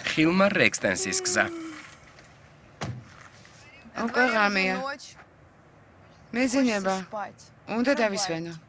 ხილმარ რეკსტენსის გზა. უკვე ღამეა. მეძინება. უნდა დავისვენო.